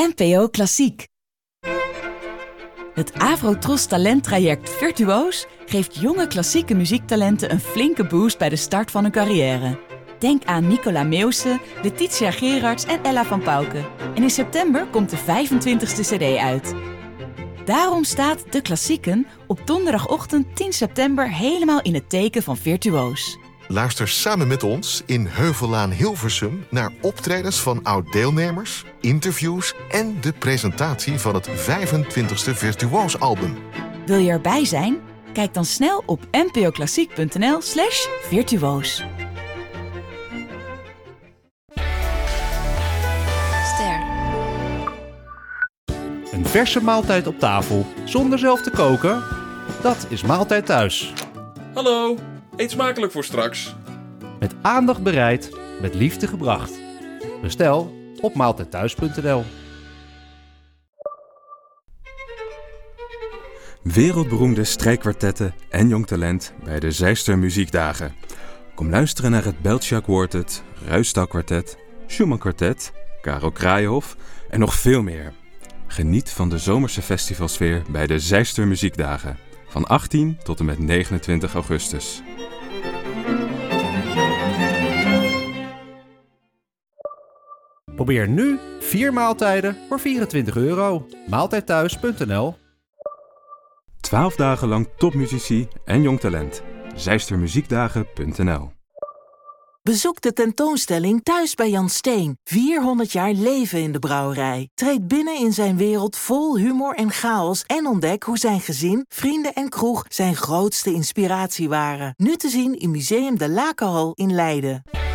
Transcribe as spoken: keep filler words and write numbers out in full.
N P O Klassiek. Het Avrotros talenttraject Virtuoos geeft jonge klassieke muziektalenten een flinke boost bij de start van hun carrière. Denk aan Nicola Meeuwse, Letitia Gerards en Ella van Pauwke. En in september komt de vijfentwintigste cd uit. Daarom staat De Klassieken op donderdagochtend tien september helemaal in het teken van Virtuoos. Luister samen met ons in Heuvellaan Hilversum naar optredens van oud-deelnemers, interviews en de presentatie van het vijfentwintigste Virtuoos-album. Wil je erbij zijn? Kijk dan snel op npoklassiek.nl slash virtuoos. Ster. Een verse maaltijd op tafel, zonder zelf te koken? Dat is Maaltijd Thuis. Hallo, eet smakelijk voor straks. Met aandacht bereid, met liefde gebracht. Bestel op maaltijdthuis punt n l. Wereldberoemde strijkkwartetten en jong talent bij de Zijster Muziekdagen. Kom luisteren naar het Beltja Quartet, Ruisdael Kwartet, Schumann Kwartet, Karel Kraaienhof en nog veel meer. Geniet van de zomerse festivalsfeer bij de Zijster Muziekdagen. Van achttien tot en met negenentwintig augustus. Probeer nu vier maaltijden voor vierentwintig euro. maaltijdthuis punt n l. twaalf dagen lang topmuzici en jong talent. Zijster Muziekdagen punt n l. Bezoek de tentoonstelling Thuis bij Jan Steen. vierhonderd jaar leven in de brouwerij. Treed binnen in zijn wereld vol humor en chaos en ontdek hoe zijn gezin, vrienden en kroeg zijn grootste inspiratie waren. Nu te zien in Museum de Lakenhal in Leiden.